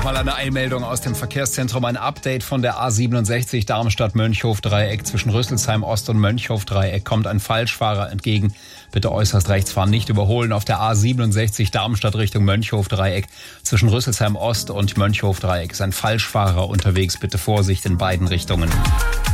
Nochmal eine Eilmeldung aus dem Verkehrszentrum. Ein Update von der A67 Darmstadt-Mönchhof-Dreieck. Zwischen Rüsselsheim Ost und Mönchhof-Dreieck kommt ein Falschfahrer entgegen. Bitte äußerst rechts fahren, nicht überholen. Auf der A67 Darmstadt Richtung Mönchhof-Dreieck. Zwischen Rüsselsheim Ost und Mönchhof-Dreieck ist ein Falschfahrer unterwegs. Bitte Vorsicht in beiden Richtungen.